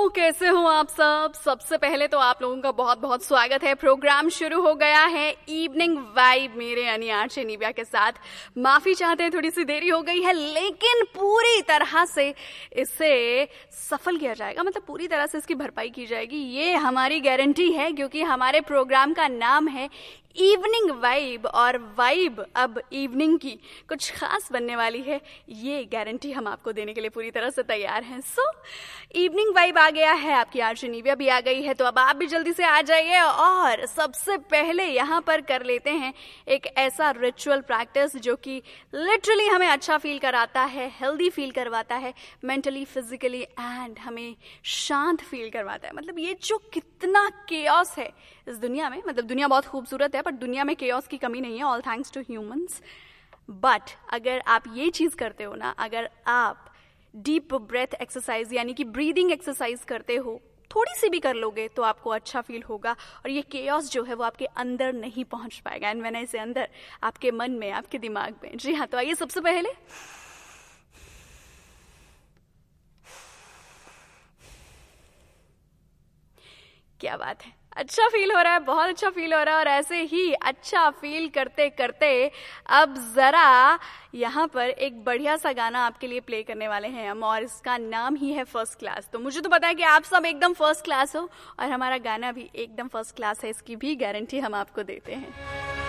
कैसे हो आप सब। सबसे पहले तो आप लोगों का बहुत बहुत स्वागत है। प्रोग्राम शुरू हो गया है इवनिंग वाइब मेरे आर्चे निव्या के साथ। माफी चाहते हैं, थोड़ी सी देरी हो गई है, लेकिन पूरी तरह से इसे सफल किया जाएगा, मतलब पूरी तरह से इसकी भरपाई की जाएगी, ये हमारी गारंटी है, क्योंकि हमारे प्रोग्राम का नाम है इवनिंग वाइब और वाइब अब इवनिंग की कुछ खास बनने वाली है। ये गारंटी हम आपको देने के लिए पूरी तरह से तैयार हैं। सो इवनिंग वाइब आ गया है, आपकी आरजे निव्या भी आ गई है, तो अब आप भी जल्दी से आ जाइए। और सबसे पहले यहाँ पर कर लेते हैं एक ऐसा रिचुअल प्रैक्टिस जो कि लिटरली हमें अच्छा फील कराता है, हेल्दी फील करवाता है, मेंटली, फिजिकली एंड हमें शांत फील करवाता है। मतलब ये जो कितना केओस है इस दुनिया में, मतलब दुनिया बहुत खूबसूरत है, पर दुनिया में केओस की कमी नहीं है, all thanks to humans. But अगर आप ये चीज करते हो ना, अगर आप डीप ब्रेथ एक्सरसाइज यानी कि ब्रीदिंग एक्सरसाइज करते हो, थोड़ी सी भी कर लोगे तो आपको अच्छा फील होगा और ये केओस जो है वो आपके अंदर नहीं पहुंच पाएगा। एंड मैंने इसे अंदर, आपके मन में, आपके दिमाग में। जी हाँ, तो आइए सबसे पहले क्या बात है, अच्छा फील हो रहा है, बहुत अच्छा फील हो रहा है। और ऐसे ही अच्छा फील करते करते अब जरा यहाँ पर एक बढ़िया सा गाना आपके लिए प्ले करने वाले हैं हम, और इसका नाम ही है फर्स्ट क्लास। तो मुझे तो पता है कि आप सब एकदम फर्स्ट क्लास हो और हमारा गाना भी एकदम फर्स्ट क्लास है, इसकी भी गारंटी हम आपको देते हैं।